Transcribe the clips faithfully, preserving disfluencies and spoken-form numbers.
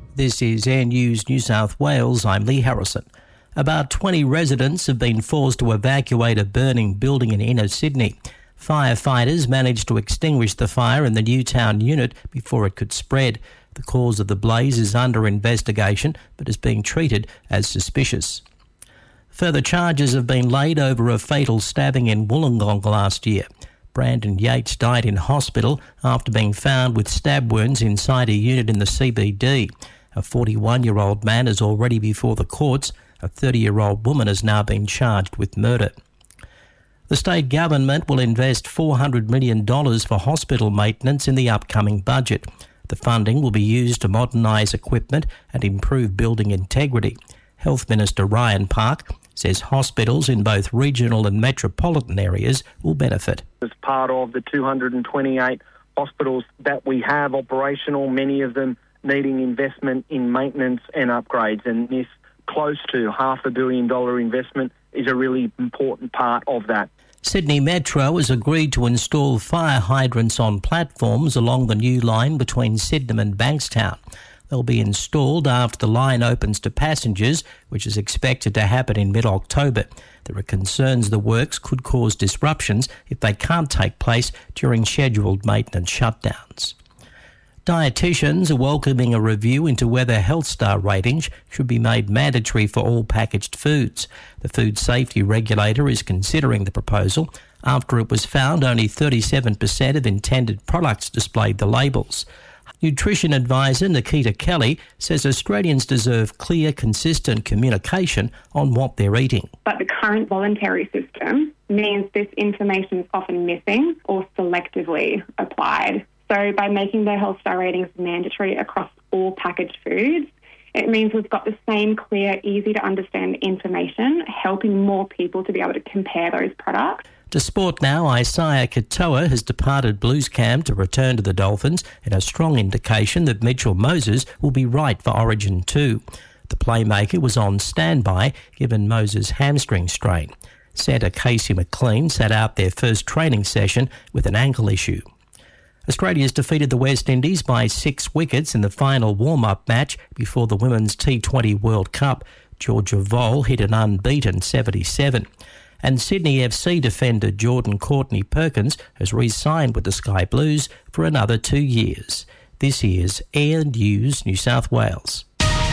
This is Air News New South Wales. I'm Lee Harrison. About twenty residents have been forced to evacuate a burning building in inner Sydney. Firefighters managed to extinguish the fire in the Newtown unit before it could spread. The cause of the blaze is under investigation but is being treated as suspicious. Further charges have been laid over a fatal stabbing in Wollongong last year. Brandon Yates died in hospital after being found with stab wounds inside a unit in the C B D. A forty-one-year-old man is already before the courts. A thirty-year-old woman has now been charged with murder. The state government will invest four hundred million dollars for hospital maintenance in the upcoming budget. The funding will be used to modernise equipment and improve building integrity. Health Minister Ryan Park says hospitals in both regional and metropolitan areas will benefit. As part of the two hundred twenty-eight hospitals that we have operational, many of them needing investment in maintenance and upgrades, and this close to half a billion dollar investment is a really important part of that. Sydney Metro has agreed to install fire hydrants on platforms along the new line between Sydenham and Bankstown. They'll be installed after the line opens to passengers, which is expected to happen in mid-October. There are concerns the works could cause disruptions if they can't take place during scheduled maintenance shutdowns. Dietitians are welcoming a review into whether Health Star ratings should be made mandatory for all packaged foods. The Food Safety Regulator is considering the proposal after it was found only thirty-seven percent of intended products displayed the labels. Nutrition advisor Nikita Kelly says Australians deserve clear, consistent communication on what they're eating. But the current voluntary system means this information is often missing or selectively applied. So by making the Health Star ratings mandatory across all packaged foods, it means we've got the same clear, easy to understand information, helping more people to be able to compare those products. To sport now, Isaiah Katoa has departed Blues camp to return to the Dolphins in a strong indication that Mitchell Moses will be right for Origin two. The playmaker was on standby given Moses' hamstring strain. Centre Casey McLean sat out their first training session with an ankle issue. Australia's defeated the West Indies by six wickets in the final warm-up match before the Women's T twenty World Cup. Georgia Voll hit an unbeaten seventy-seven. And Sydney F C defender Jordan Courtney Perkins has re-signed with the Sky Blues for another two years. This is Air News New South Wales.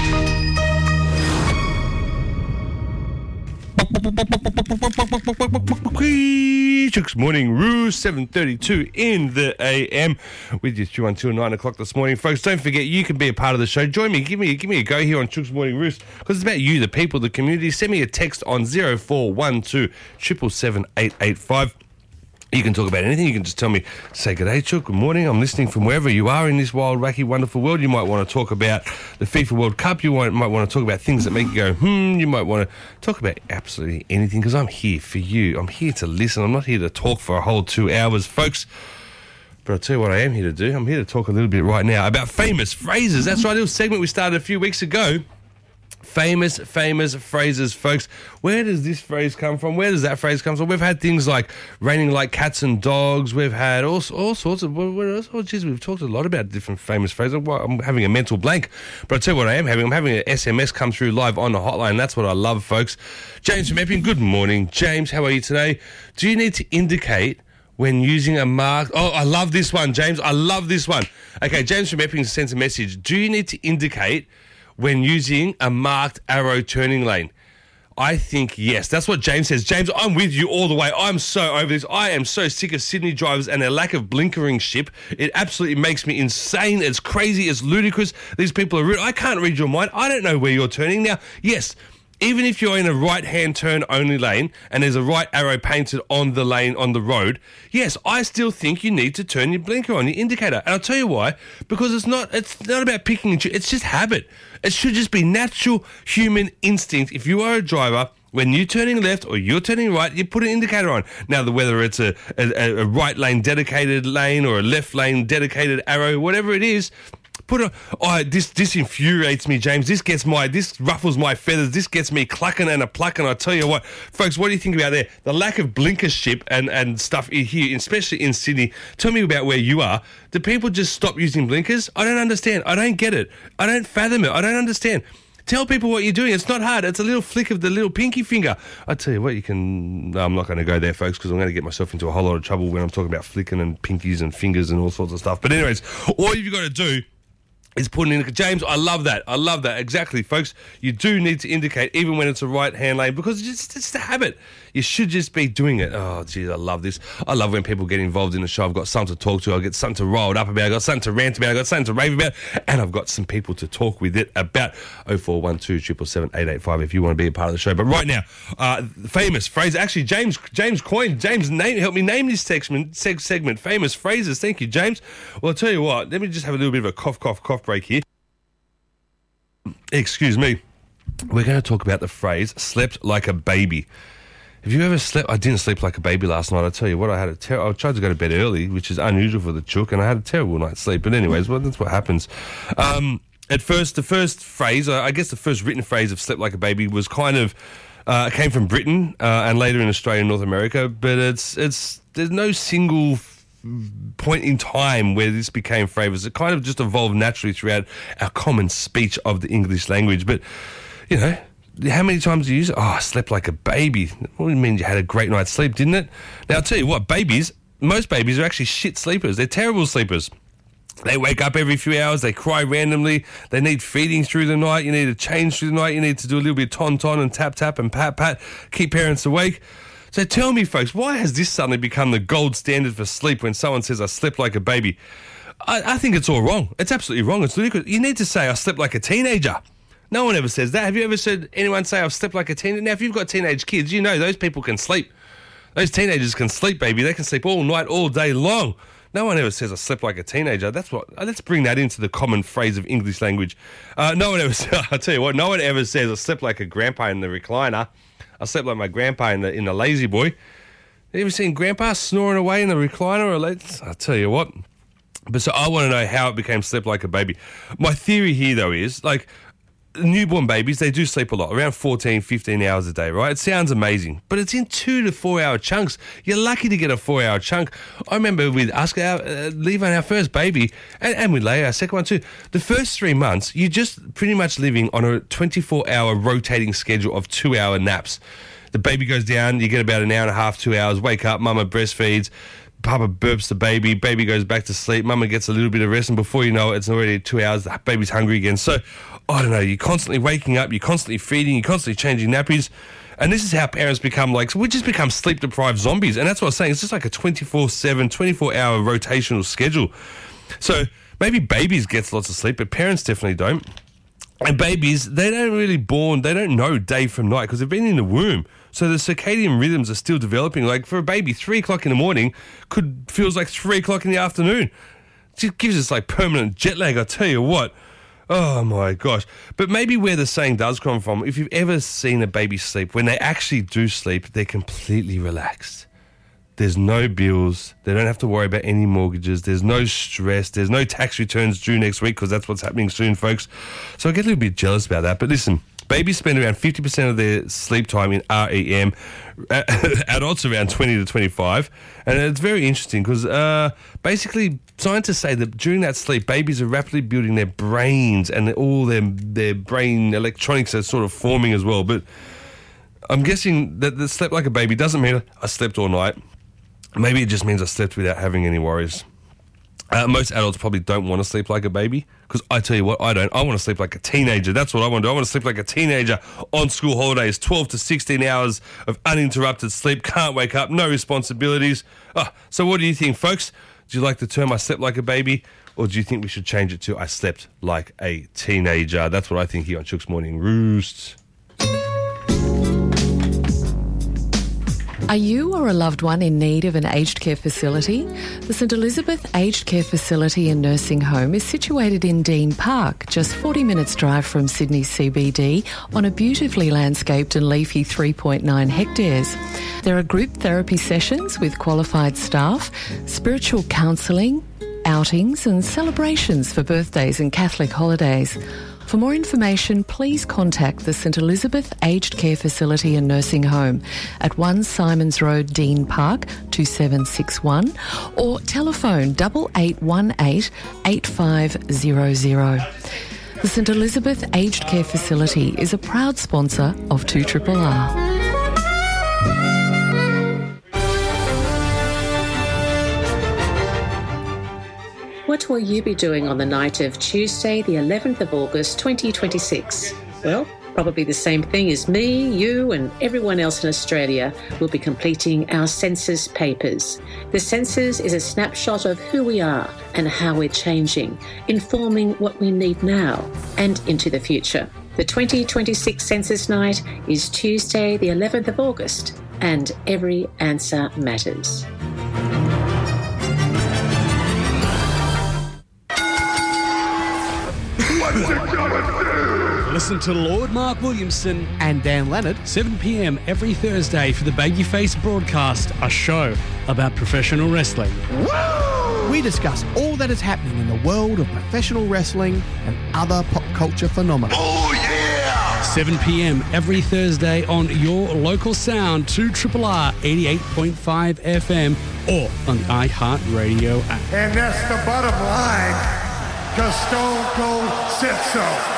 Chooks Morning Roo, seven thirty-two in the A M with you through until nine o'clock this morning. Folks, don't forget you can be a part of the show. Join me, give me, give me a go here on Chooks Morning Roost because it's about you, the people, the community. Send me a text on zero four one two, seven seven seven, eight eight five. You can talk about anything. You can just tell me, say, good day, Chook, good morning. I'm listening from wherever you are in this wild, wacky, wonderful world. You might want to talk about the FIFA World Cup. You might, might want to talk about things that make you go, hmm. You might want to talk about absolutely anything because I'm here for you. I'm here to listen. I'm not here to talk for a whole two hours, folks. But I'll tell you what I am here to do. I'm here to talk a little bit right now about famous phrases. That's right, a little segment we started a few weeks ago. Famous, famous phrases, folks. Where does this phrase come from? Where does that phrase come from? We've had things like raining like cats and dogs. We've had all, all sorts of... What, what else? Oh, geez, we've talked a lot about different famous phrases. Well, I'm having a mental blank. But I'll tell you what I am having. I'm having an S M S come through live on the hotline. That's what I love, folks. James from Epping, good morning. James, how are you today? Do you need to indicate when using a mark... Oh, I love this one, James. I love this one. Okay, James from Epping sends a message. Do you need to indicate when using a marked arrow turning lane? I think yes. That's what James says. James, I'm with you all the way. I'm so over this. I am so sick of Sydney drivers and their lack of blinkering ship. It absolutely makes me insane. It's crazy. It's ludicrous. These people are rude. I can't read your mind. I don't know where you're turning. Now, yes, even if you're in a right-hand turn-only lane and there's a right arrow painted on the lane on the road, yes, I still think you need to turn your blinker on, your indicator. And I'll tell you why. Because it's not it's not about picking and choosing. It's just habit. It should just be natural human instinct. If you are a driver, when you're turning left or you're turning right, you put an indicator on. Now, whether it's a, a, a right lane dedicated lane or a left lane dedicated arrow, whatever it is, put a, oh, this this infuriates me, James. This gets my, this ruffles my feathers. This gets me clucking and a plucking. I tell you what, folks, what do you think about there? The lack of blinkership and, and stuff here, especially in Sydney. Tell me about where you are. Do people just stop using blinkers? I don't understand. I don't get it. I don't fathom it. I don't understand. Tell people what you're doing. It's not hard. It's a little flick of the little pinky finger. I tell you what, you can... No, I'm not going to go there, folks, because I'm going to get myself into a whole lot of trouble when I'm talking about flicking and pinkies and fingers and all sorts of stuff. But anyways, all you've got to do is put in... James, I love that. I love that. Exactly, folks. You do need to indicate, even when it's a right-hand lane, because it's just, it's a habit. You should just be doing it. Oh, geez, I love this. I love when people get involved in the show. I've got something to talk to. I've got something to roll up about. I've got something to rant about. I've got something to rave about. And I've got some people to talk with it about. oh four one two, seven seven seven, eight eight five if you want to be a part of the show. But right now, uh, famous phrase. Actually, James James coined. James name, help me name this segment, seg- segment. Famous phrases. Thank you, James. Well, I'll tell you what. Let me just have a little bit of a cough, cough, cough break here. Excuse me. We're going to talk about the phrase slept like a baby. Have you ever slept? I didn't sleep like a baby last night. I tell you what, I had a ter- I tried to go to bed early, which is unusual for the chook, and I had a terrible night's sleep. But anyways, well, that's what happens. Um, at first, the first phrase, I guess the first written phrase of slept like a baby was kind of, uh, came from Britain uh, and later in Australia and North America, but it's, it's, there's no single f- point in time where this became phrases. It kind of just evolved naturally throughout our common speech of the English language. But, you know, how many times do you use it? Oh, I slept like a baby. What do you mean you had a great night's sleep, didn't it? Now, I'll tell you what, babies, most babies are actually shit sleepers. They're terrible sleepers. They wake up every few hours. They cry randomly. They need feeding through the night. You need to change through the night. You need to do a little bit of ton-ton and tap-tap and pat-pat, keep parents awake. So tell me, folks, why has this suddenly become the gold standard for sleep when someone says, I slept like a baby? I, I think it's all wrong. It's absolutely wrong. It's ludicrous. You need to say, I slept like a teenager. No one ever says that. Have you ever said anyone say, I've slept like a teenager? Now, if you've got teenage kids, you know those people can sleep. Those teenagers can sleep, baby. They can sleep all night, all day long. No one ever says, I slept like a teenager. That's what. Let's bring that into the common phrase of English language. Uh, no one ever says, I'll tell you what, no one ever says, I slept like a grandpa in the recliner. I slept like my grandpa in the in the lazy boy. Have you ever seen grandpa snoring away in the recliner? Or I'll tell you what. But so I want to know how it became slept like a baby. My theory here, though, is, like, newborn babies, they do sleep a lot, around fourteen, fifteen hours a day, right? It sounds amazing, but it's in two to four hour chunks. You're lucky to get a four hour chunk. I remember with us, our, uh, Levi, our first baby, and, and with Leia, our second one too, the first three months, you're just pretty much living on a twenty-four hour rotating schedule of two hour naps. The baby goes down, you get about an hour and a half, two hours, wake up, mama breastfeeds, Papa burps the baby, baby goes back to sleep, mama gets a little bit of rest, and before you know it, it's already two hours, the baby's hungry again. So, I don't know, you're constantly waking up, you're constantly feeding, you're constantly changing nappies, and this is how parents become like, we just become sleep-deprived zombies, and that's what I was saying, it's just like a twenty-four seven, twenty-four hour rotational schedule. So, maybe babies get lots of sleep, but parents definitely don't. And babies, they don't really born, they don't know day from night, because they've been in the womb. So the circadian rhythms are still developing. Like for a baby, three o'clock in the morning could feels like three o'clock in the afternoon. It gives us like permanent jet lag, I tell you what. Oh my gosh. But maybe where the saying does come from, if you've ever seen a baby sleep, when they actually do sleep, they're completely relaxed. There's no bills. They don't have to worry about any mortgages. There's no stress. There's no tax returns due next week, because that's what's happening soon, folks. So I get a little bit jealous about that. But listen, babies spend around fifty percent of their sleep time in R E M, adults around twenty to twenty-five. And it's very interesting because uh, basically scientists say that during that sleep, babies are rapidly building their brains, and all their, their brain electronics are sort of forming as well. But I'm guessing that the slept like a baby doesn't mean I slept all night. Maybe it just means I slept without having any worries. Uh, most adults probably don't want to sleep like a baby, because I tell you what, I don't. I want to sleep like a teenager. That's what I want to do. I want to sleep like a teenager on school holidays, twelve to sixteen hours of uninterrupted sleep, can't wake up, no responsibilities. Oh, so what do you think, folks? Do you like the term I slept like a baby, or do you think we should change it to I slept like a teenager? That's what I think here on Chook's Morning Roost. Are you or a loved one in need of an aged care facility? The St Elizabeth Aged Care Facility and Nursing Home is situated in Dean Park, just forty minutes drive from Sydney C B D, on a beautifully landscaped and leafy three point nine hectares. There are group therapy sessions with qualified staff, spiritual counselling, outings and celebrations for birthdays and Catholic holidays. For more information, please contact the St Elizabeth Aged Care Facility and Nursing Home at one Simons Road, Dean Park, two seven six one, or telephone eight eight one eight, eight five zero zero. The St Elizabeth Aged Care Facility is a proud sponsor of two R R R. What will you be doing on the night of Tuesday, the eleventh of August, twenty twenty-six? Well, probably the same thing as me, you and everyone else in Australia will be completing our census papers. The census is a snapshot of who we are and how we're changing, informing what we need now and into the future. The twenty twenty-six census night is Tuesday, the eleventh of August, and every answer matters. Listen to Lord Mark Williamson and Dan Leonard, seven p.m. every Thursday for the Babyface Broadcast, a show about professional wrestling. Woo! We discuss all that is happening in the world of professional wrestling and other pop culture phenomena. Oh, yeah! seven p.m. every Thursday on your local sound, two R R R eighty-eight point five F M or on the iHeartRadio app. And that's the bottom line, because Stone Cold said so.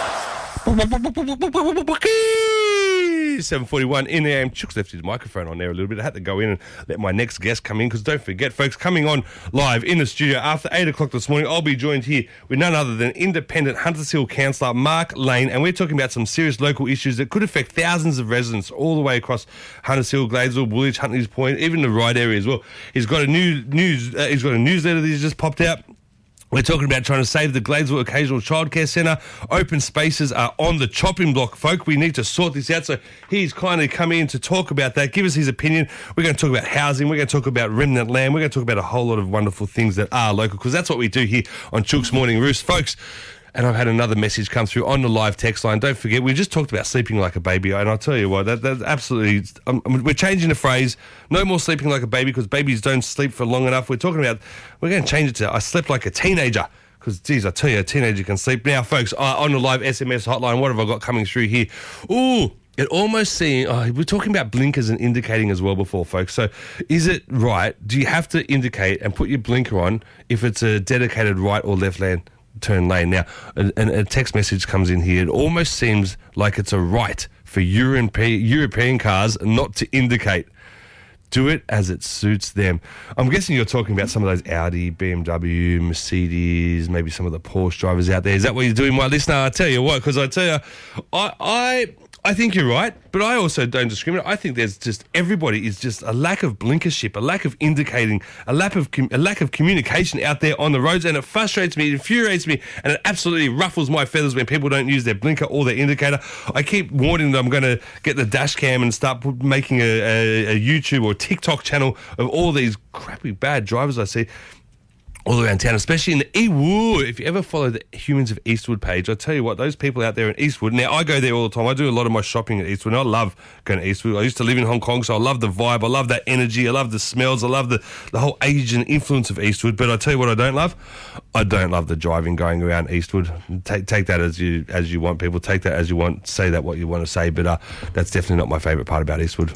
seven forty-one in the A M. Chook's left his microphone on there a little bit. I had to go in and let my next guest come in because don't forget, folks, coming on live in the studio after eight o'clock this morning, I'll be joined here with none other than independent Hunters Hill councillor Mark Lane, and we're talking about some serious local issues that could affect thousands of residents all the way across Hunters Hill, Gladesville, Woolwich, Huntley's Point, even the Ryde area as well. He's got a new news. Uh, he's got a newsletter that he's just popped out. We're talking about trying to save the Gladesville Occasional Childcare Centre. Open spaces are on the chopping block, folk. We need to sort this out. So he's kindly come in to talk about that, give us his opinion. We're going to talk about housing. We're going to talk about remnant land. We're going to talk about a whole lot of wonderful things that are local, because that's what we do here on Chook's Morning Roost, folks. And I've had another message come through on the live text line. Don't forget, we just talked about sleeping like a baby. And I'll tell you what, that, that's absolutely... Um, we're changing the phrase. No more sleeping like a baby, because babies don't sleep for long enough. We're talking about... We're going to change it to I slept like a teenager. Because, geez, I tell you, a teenager can sleep. Now, folks, uh, on the live S M S hotline, what have I got coming through here? Ooh, it almost seems... Oh, we're talking about blinkers and indicating as well before, folks. So is it right? Do you have to indicate and put your blinker on if it's a dedicated right or left lane turn lane? Now, a, a text message comes in here. It almost seems like it's a right for European, European cars not to indicate. Do it as it suits them. I'm guessing you're talking about some of those Audi, B M W, Mercedes, maybe some of the Porsche drivers out there. Is that what you're doing, my listener? I tell you what, because I tell you, I, I, I think you're right, but I also don't discriminate. I think there's just, everybody is just a lack of blinkership, a lack of indicating, a lack of a lack of communication out there on the roads, and it frustrates me, it infuriates me, and it absolutely ruffles my feathers when people don't use their blinker or their indicator. I keep warning them I'm going to get the dash cam and start making a, a, a YouTube or TikTok channel of all these crappy bad drivers I see all around town, especially in the Eastwood. If you ever follow the Humans of Eastwood page, I tell you what, those people out there in Eastwood, now I go there all the time. I do a lot of my shopping at Eastwood, and I love going to Eastwood. I used to live in Hong Kong, so I love the vibe, I love that energy, I love the smells, I love the, the whole age and influence of Eastwood. But I tell you what I don't love, I don't love the driving going around Eastwood. Take take that as you as you want, people. Take that as you want. Say that what you want to say, but uh, that's definitely not my favourite part about Eastwood.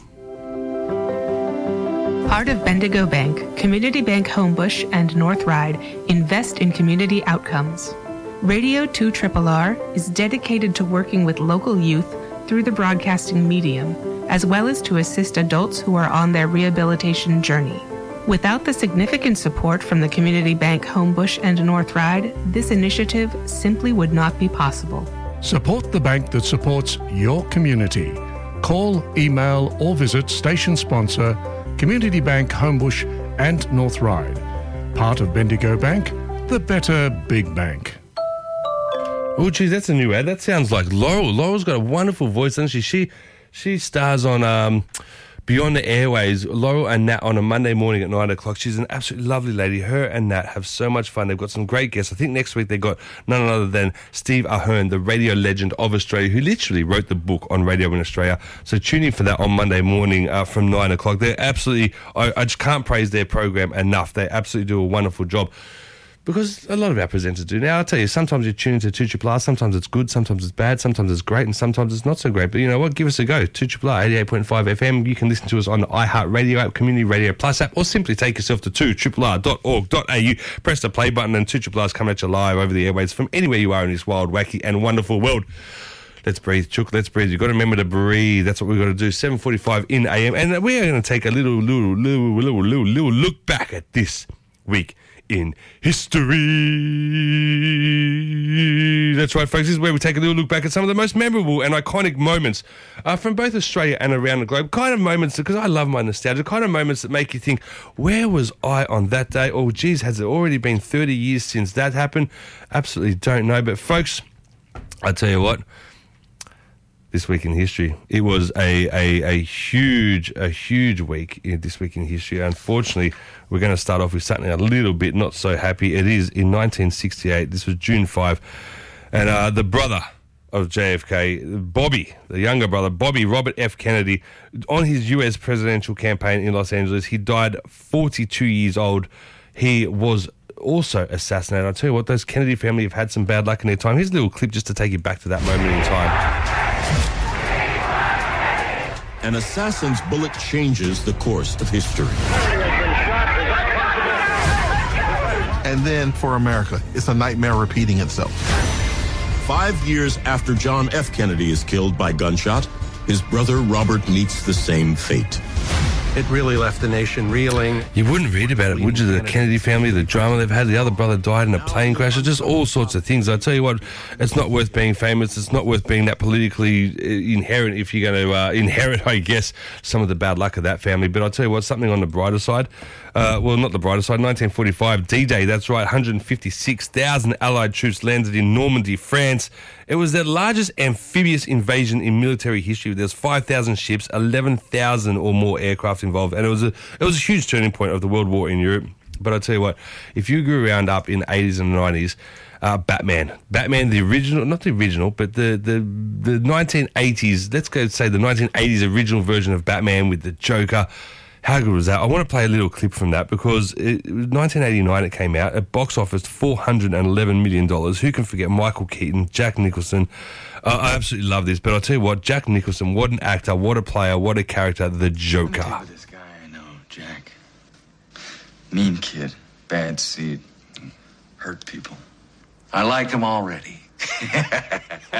Part of Bendigo Bank, Community Bank Homebush and North Ryde invest in community outcomes. Radio two R R R is dedicated to working with local youth through the broadcasting medium, as well as to assist adults who are on their rehabilitation journey. Without the significant support from the Community Bank Homebush and North Ryde, this initiative simply would not be possible. Support the bank that supports your community. Call, email or visit station sponsor Community Bank Homebush and North Ryde. Part of Bendigo Bank, the better big bank. Oh, geez, that's a new ad. That sounds like Laurel. Laurel's got a wonderful voice, doesn't she? She, she stars on um, Beyond the Airways, Laurel and Nat on a Monday morning at nine o'clock. She's an absolutely lovely lady. Her and Nat have so much fun. They've got some great guests. I think next week they've got none other than Steve Ahern, the radio legend of Australia, who literally wrote the book on radio in Australia. So tune in for that on Monday morning uh, from nine o'clock. They're absolutely, I, I just can't praise their program enough. They absolutely do a wonderful job. Because a lot of our presenters do. Now, I'll tell you, sometimes you tune into two Triple R, sometimes it's good, sometimes it's bad, sometimes it's great, and sometimes it's not so great. But you know what? Give us a go. two Triple R, eighty-eight point five F M. You can listen to us on the iHeartRadio app, Community Radio Plus app, or simply take yourself to two triple r dot org dot a u. Press the play button, and two Triple R's coming at you live over the airwaves from anywhere you are in this wild, wacky, and wonderful world. Let's breathe, Chook. Let's breathe. You've got to remember to breathe. That's what we've got to do. seven forty-five in A M. And we are going to take a little, little, little, little, little, little look back at this week in history. That's right, folks. This is where we take a little look back at some of the most memorable and iconic moments uh, from both Australia and around the globe. Kind of moments, because I love my nostalgia, kind of moments that make you think, where was I on that day? Oh, geez, has it already been thirty years since that happened? Absolutely don't know. But, folks, I tell you what, this week in history, it was a, a, a huge, a huge week in this week in history. Unfortunately, we're going to start off with something a little bit not so happy. It is in nineteen sixty-eight. This was June fifth. And uh, the brother of J F K, Bobby, the younger brother, Bobby Robert F. Kennedy, on his U S presidential campaign in Los Angeles, he died forty-two years old. He was also assassinated. I'll tell you what, those Kennedy family have had some bad luck in their time. Here's a little clip just to take you back to that moment in time. An assassin's bullet changes the course of history. And then for America, it's a nightmare repeating itself. Five years after John F. Kennedy is killed by gunshot, his brother Robert meets the same fate. It really left the nation reeling. You wouldn't read about it, would you? The Kennedy family, the drama they've had, the other brother died in a plane crash, just all sorts of things. I tell you what, it's not worth being famous. It's not worth being that politically inherent if you're going to uh, inherit, I guess, some of the bad luck of that family. But I'll tell you what, something on the brighter side, uh, well, not the brighter side, nineteen forty-five, D-Day, that's right, one hundred fifty-six thousand Allied troops landed in Normandy, France. It was the largest amphibious invasion in military history. There was five thousand ships, eleven thousand or more aircraft involved, and it was a it was a huge turning point of the World War in Europe. But I tell you what, if you grew around up in the eighties and nineties, uh, Batman, Batman, the original, not the original, but the the the nineteen eighties. Let's go say the nineteen eighties original version of Batman with the Joker. How good was that? I want to play a little clip from that because it, it was nineteen eighty-nine it came out. At box office, four hundred eleven million dollars. Who can forget Michael Keaton, Jack Nicholson? Uh, I absolutely love this. But I'll tell you what, Jack Nicholson, what an actor, what a player, what a character, the Joker. Let me this guy I know, Jack. Mean kid, bad seed, hurt people. I like him already. Yeah,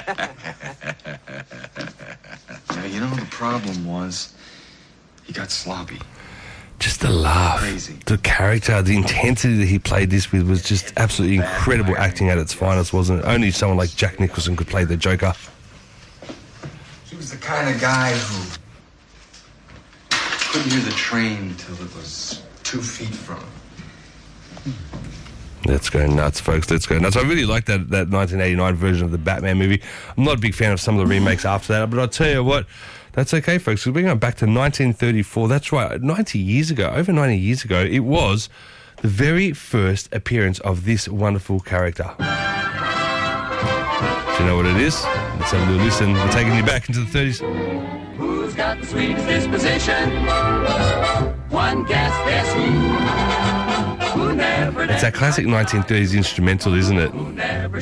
you know, the problem was he got sloppy. Just the laugh, Crazy. the character, the intensity that he played this with was just absolutely incredible acting at its finest, wasn't it? Only someone like Jack Nicholson could play the Joker. He was the kind of guy who couldn't hear the train till it was two feet from him. Let's go nuts, folks. Let's go nuts. I really like that, that nineteen eighty-nine version of the Batman movie. I'm not a big fan of some of the remakes after that, but I'll tell you what, that's okay, folks, because we're going back to nineteen thirty-four. That's right, ninety years ago, over ninety years ago, it was the very first appearance of this wonderful character. Do you know what it is? Let's have a little listen. We're taking you back into the thirties. Who's got the sweetest disposition? One guess, guess who? Who never It's that classic nineteen thirties instrumental, isn't it?